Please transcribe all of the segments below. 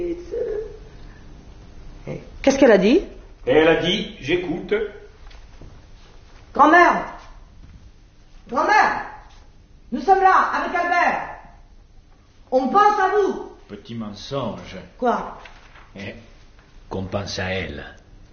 Qu'est-ce qu'elle a dit? Elle a dit, j'écoute. Grand-mère! Grand-mère! Nous sommes là, avec Albert! On pense à vous! Petit mensonge. Quoi? Qu'on pense à elle.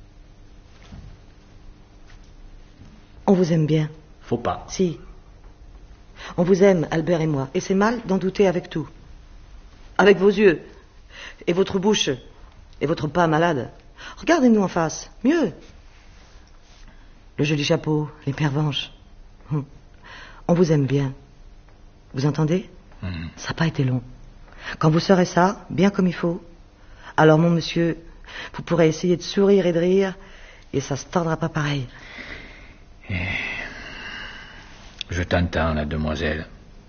On vous aime bien. Faut pas. Si. On vous aime, Albert et moi. Et c'est mal d'en douter avec tout. Avec vos yeux. Et votre bouche. Et votre pas malade. Regardez-nous en face. Mieux. Le joli chapeau, les pervenches. On vous aime bien. Vous entendez? Ça n'a pas été long. Quand vous saurez ça, bien comme il faut, alors mon monsieur, vous pourrez essayer de sourire et de rire, et ça se tordra pas pareil. Je t'entends, la demoiselle.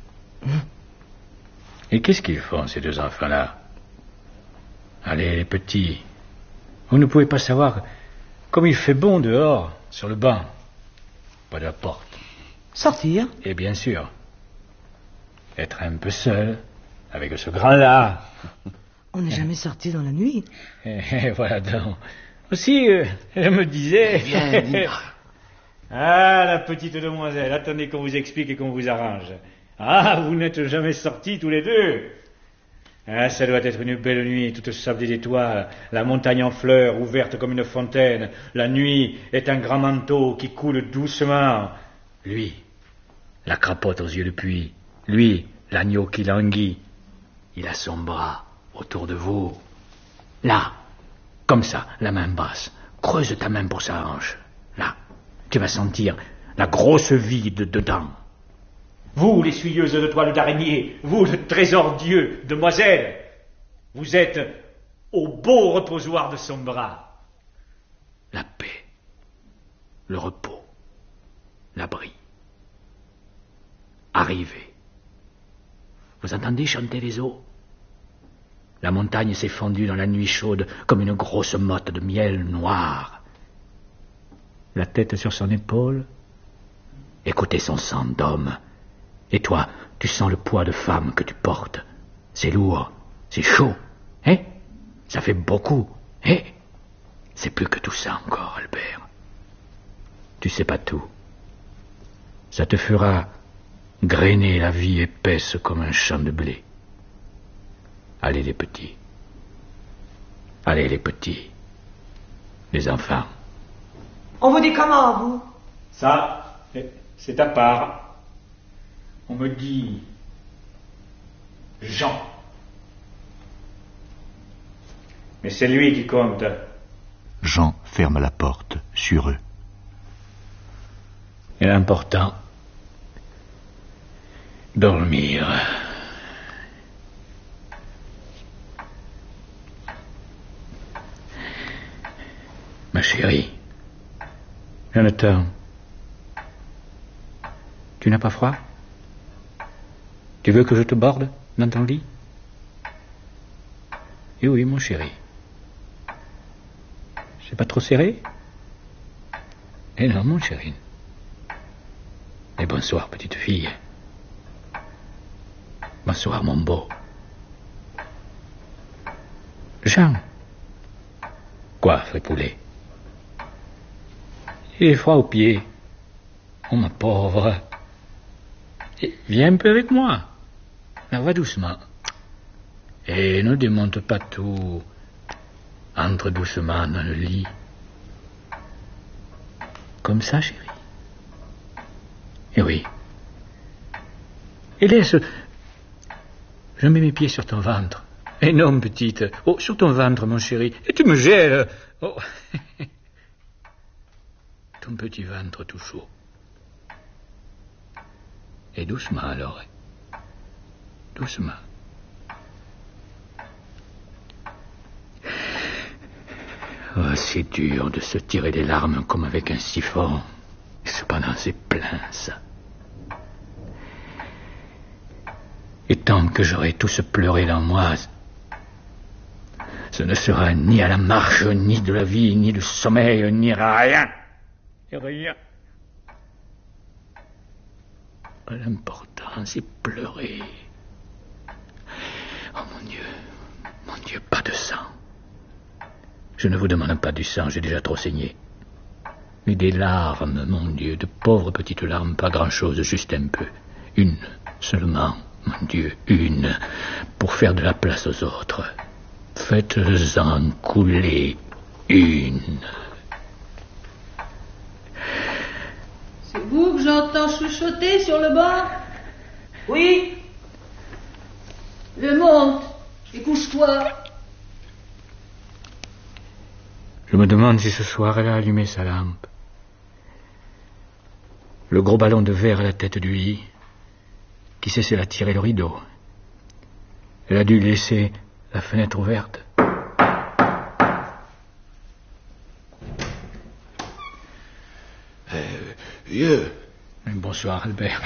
Et qu'est-ce qu'ils font, ces deux enfants-là? Allez, les petits, vous ne pouvez pas savoir comme il fait bon dehors, sur le banc, pas de la porte. Sortir? Et bien sûr, être un peu seul, avec ce grand-là. On n'est jamais sorti dans la nuit. Et voilà donc. Aussi, elle me disait... Viens, Nina. Ah, la petite demoiselle, attendez qu'on vous explique et qu'on vous arrange. Ah, vous n'êtes jamais sortis tous les deux. Ah, ça doit être une belle nuit, toute sablée d'étoiles, la montagne en fleurs, ouverte comme une fontaine. La nuit est un grand manteau qui coule doucement. Lui, la crapote aux yeux de puits. Lui, l'agneau qui languit. Il a son bras autour de vous. Là, comme ça, la main basse. Creuse ta main pour sa hanche. Là, tu vas sentir la grosse vide dedans. Vous, les souilleuses de toile d'araignée, vous, le trésor Dieu, demoiselle, vous êtes au beau reposoir de son bras. La paix, le repos, l'abri. Arrivez. Vous entendez chanter les eaux? La montagne s'est fondue dans la nuit chaude comme une grosse motte de miel noir. La tête sur son épaule. Écoutez son sang d'homme. Et toi, tu sens le poids de femme que tu portes. C'est lourd, c'est chaud, hein? Ça fait beaucoup, hein? C'est plus que tout ça encore, Albert. Tu sais pas tout. Ça te fera grainer la vie épaisse comme un champ de blé. Allez les petits. Allez les petits. Les enfants. On vous dit comment, vous? Ça, c'est ta part. On me dit Jean. Mais c'est lui qui compte. Jean ferme la porte sur eux. Et l'important, dormir. Ma chérie, Jonathan, tu n'as pas froid? Tu veux que je te borde dans ton lit? Eh oui, mon chéri. C'est pas trop serré? Eh non, mon chéri. Et bonsoir, petite fille. Bonsoir, mon beau. Jean. Quoi, fripoulet? Il est froid aux pieds. Oh, ma pauvre. Et viens un peu avec moi. Là, va doucement. Et ne démonte pas tout. Entre doucement dans le lit. Comme ça, chérie. Eh oui. Et laisse... Je mets mes pieds sur ton ventre. Eh non, petite. Oh, sur ton ventre, mon chéri. Et tu me gèles. Oh. Ton petit ventre tout chaud. Et doucement alors. Doucement. Oh, c'est dur de se tirer des larmes comme avec un siphon. Et cependant, c'est plein, ça. Et tant que j'aurai tous pleuré dans moi, ce ne sera ni à la marche, ni de la vie, ni du sommeil, ni rien. Et rien. L'important, c'est pleurer. Oh mon Dieu, Mon Dieu, pas de sang. Je ne vous demande pas du sang, j'ai déjà trop saigné. Mais des larmes, mon Dieu, de pauvres petites larmes, pas grand-chose, juste un peu. Une seulement, mon Dieu, une, pour faire de la place aux autres. Faites-en couler une. C'est vous que j'entends chuchoter sur le banc? Oui. Le monte et couche-toi. Je me demande si ce soir elle a allumé sa lampe. Le gros ballon de verre à la tête du lit, qui cessait à tirer le rideau. Elle a dû laisser la fenêtre ouverte. Vieux. Bonsoir, Albert.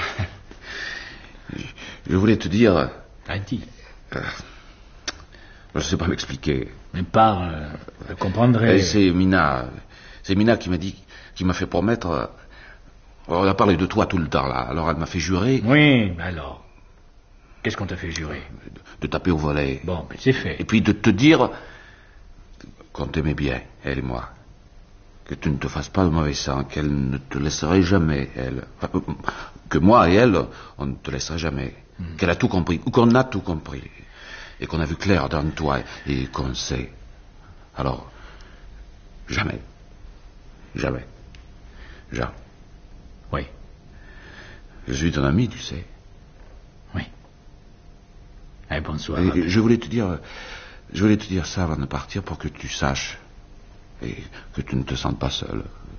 Je voulais te dire... Dis. Je ne sais pas m'expliquer. Mais parle, je comprendrai. C'est Mina. C'est Mina qui m'a fait promettre... On a parlé de toi tout le temps, là. Alors elle m'a fait jurer... Oui, alors... Qu'est-ce qu'on t'a fait jurer? De taper au volet. Bon, mais c'est fait. Et puis de te dire qu'on t'aimait bien, elle et moi. Que tu ne te fasses pas de mauvais sang, qu'elle ne te laisserait jamais, elle. Enfin, que moi et elle, on ne te laisserait jamais. Qu'elle a tout compris, ou qu'on a tout compris. Et qu'on a vu clair dans toi, et qu'on sait. Alors, jamais. Jamais. Jean. Oui. Je suis ton ami, tu sais. Oui. Eh, bonsoir. Et je voulais te dire ça avant de partir pour que tu saches et que tu ne te sentes pas seul.